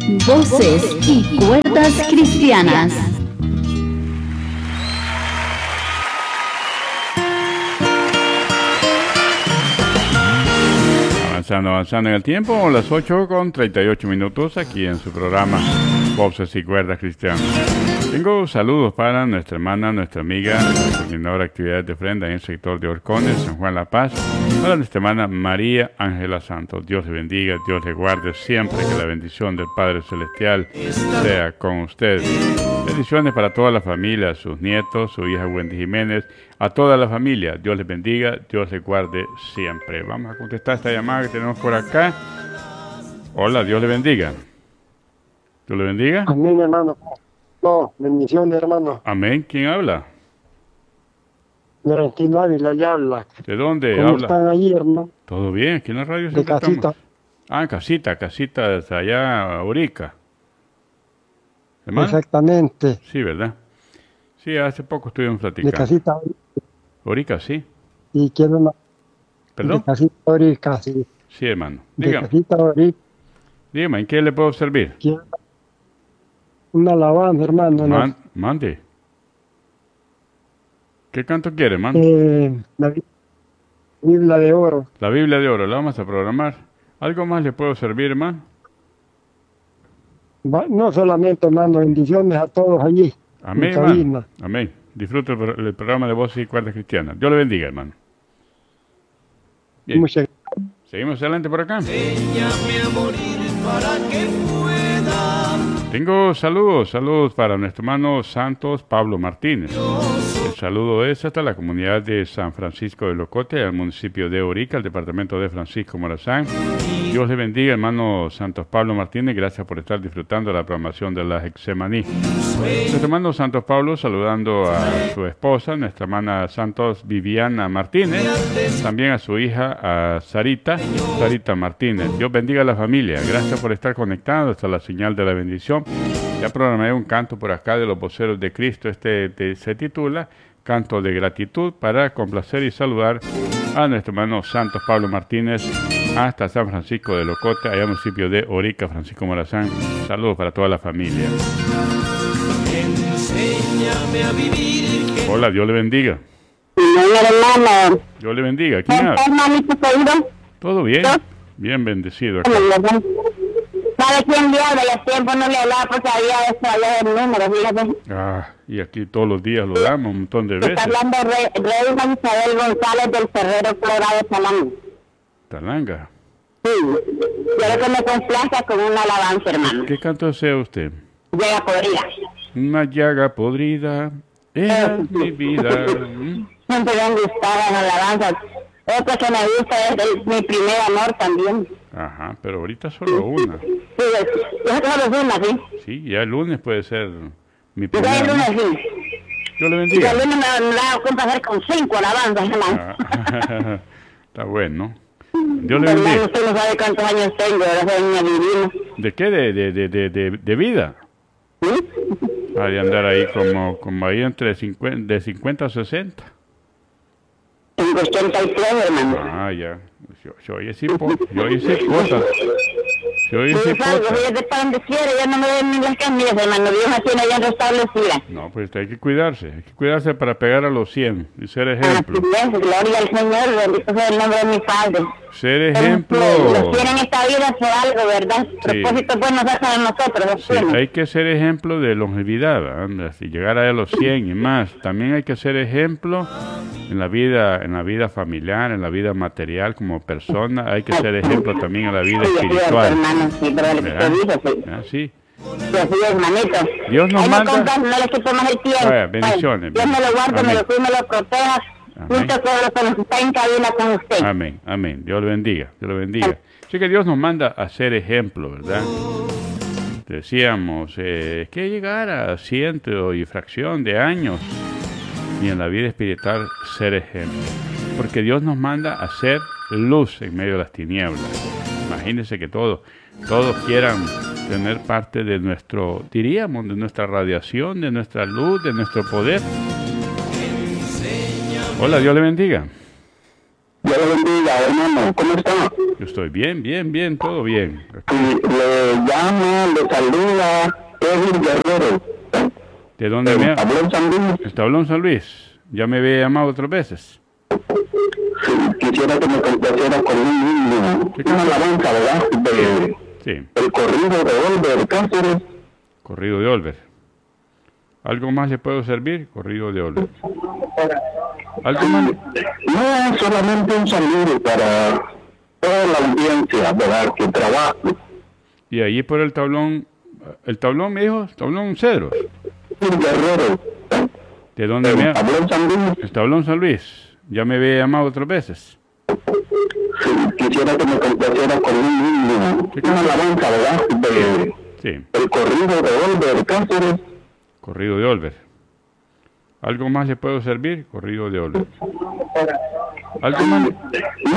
Voces y cuerdas cristianas. Avanzando en el tiempo, las 8:38 aquí en su programa Voces y Cuerdas Cristianas. Tengo saludos para nuestra hermana, nuestra amiga, la coordinadora de actividades de ofrenda en el sector de Horcones, San Juan La Paz, para nuestra hermana María Ángela Santos. Dios le bendiga, Dios le guarde siempre, que la bendición del Padre Celestial sea con usted. Bendiciones para toda la familia, sus nietos, su hija Wendy Jiménez, a toda la familia. Dios les bendiga, Dios les guarde siempre. Vamos a contestar esta llamada que tenemos por acá. Hola, Dios le bendiga. Dios le bendiga. Amén, hermano. No, bendiciones, hermano. Amén. ¿Quién habla? Laurentino Ávila, ya habla. ¿De dónde ¿Cómo habla? están allí, hermano? Todo bien, aquí en la radio. De casita. Casita, desde allá, Orica. ¿Hermano? Exactamente. Sí, ¿verdad? Sí, hace poco estuvimos platicando. De casita. Orica, sí. Y quiero una... ¿Perdón? De casita Orica, sí. Sí, hermano. De Dígame. casita Orica. Dígame, ¿en qué le puedo servir? Quiero una alabanza, hermano. Mande. ¿Qué canto quiere, hermano? La Biblia de Oro. La Biblia de Oro, la vamos a programar. ¿Algo más le puedo servir, hermano? No solamente, hermano, bendiciones a todos allí. Amén, en cabina. hermano. Amén. Disfrute el programa de Voces y Cuerdas Cristianas. Dios le bendiga, hermano. Bien. Muchas gracias. Seguimos adelante por acá. Enséñame a morir para que pueda. Tengo saludos para nuestro hermano Santos Pablo Martínez. El saludo es hasta la comunidad de San Francisco de Locote, al municipio de Orica, al departamento de Francisco Morazán. Dios le bendiga, hermano Santos Pablo Martínez. Gracias por estar disfrutando de la programación de la Hexemaní. Nuestro hermano Santos Pablo saludando a su esposa, nuestra hermana Santos Viviana Martínez, también a su hija, a Sarita Martínez. Dios bendiga a la familia. Gracias por estar conectados hasta la señal de la bendición. Ya programé un canto por acá de los voceros de Cristo. Se titula Canto de Gratitud, para complacer y saludar a nuestro hermano Santos Pablo Martínez hasta San Francisco de Locote, allá en el municipio de Orica, Francisco Morazán. Saludos para toda la familia. Enséñame a vivir. Hola, Dios le bendiga. Hermano, Dios le bendiga. ¿Quién ¿cómo habla? estás, manito querido? ¿Todo bien? Bien bendecido acá. ¿Sabe quién le habla? Ya tiempo no le hablaba porque había extraviado el número, fíjate. Y aquí todos los días lo damos un montón de Está veces. hablando Reina Isabel González del Ferrero Colorado Salán. Talanga. Sí, quiero que me complazca con una alabanza, hermano. ¿Qué canto sea usted? Llega podrida. Una llaga podrida es mi vida. Siempre me han gustado las alabanzas. Otra que me gusta es mi primer amor también. Ajá, pero ahorita solo una. Sí, yo solo una, sí. Sí, ya el lunes puede ser mi Ya el primera. lunes, sí. Dios le Y bendiga. el lunes me da cuenta hacer con 5 alabanzas, hermano. Está bueno. Dios le Hermano, bendiga. usted no sabe cuántos años tengo, ahora soy una divina. ¿De qué? ¿De vida? ¿Sí? Ha de andar ahí como ahí entre 50 a 60. Tengo 83, hermano. Ya. Yo hice cosas. Yo hice Sí, salgo, cosas. fíjate para donde quiera, ya no me ven ni las camillas, hermano. Dios me tiene ya restablecida. No, pues hay que cuidarse para pegar a los 100 y ser ejemplo. Así es, gloria al Señor, bendito sea el nombre de mi Padre. Ser ejemplo. Los tienen en esta vida por algo, ¿verdad? Propósito pues nos hacen a nosotros, los Sí, tienen. hay que ser ejemplo de longevidad, anda, si llegar a los 100 y más. También hay que ser ejemplo en la vida familiar, en la vida material como persona. Hay que ser ejemplo también en la vida Sí, es cierto, espiritual. hermano, sí, pero lo que ¿Verdad? te dijo, sí. Ah, sí. Sí, así es, hermanito. Dios nos Ahí manda- me contas, no le quito más el tiempo. Vaya, bendiciones. Dios me lo guarde, Amén. me lo cuide, me lo proteja. Amén. Junto con los que nos está en cabina con usted. Amén, amén. Dios lo bendiga, Dios lo bendiga. Así que Dios nos manda a ser ejemplo, ¿verdad? Decíamos que llegar a ciento y fracción de años y en la vida espiritual ser ejemplo. Porque Dios nos manda a ser luz en medio de las tinieblas. Imagínense que todos quieran tener parte de nuestro, diríamos, de nuestra radiación, de nuestra luz, de nuestro poder. Hola, Dios le bendiga. Dios lo bendiga, hermano. ¿Cómo está? Yo estoy bien, bien, bien, todo bien. Y le llama, le saluda Kevin Guerrero. ¿De dónde me Tablón San Luis. Tablón San Luis. Ya me había llamado otras veces. Sí, quisiera que me complaciera con una alabanza, ¿verdad? Sí, El corrido de Oliver Cáceres. corrido de Olver. ¿Algo más le puedo servir? Corrido de Olver. ¿Algo más? No, solamente un saludo para toda la audiencia, ¿verdad? Que trabaja. Y ahí por el tablón me dijo, tablón Cedros. Guerrero. ¿De dónde me Tablón San Luis. El tablón San Luis. Ya me había llamado otras veces. Sí, quisiera que me complaciera con una alabanza, ¿verdad? Sí, El corrido de Oliver Cáceres. corrido de Olver. ¿Algo más le puedo servir? Corrido de Olver. ¿Algo más?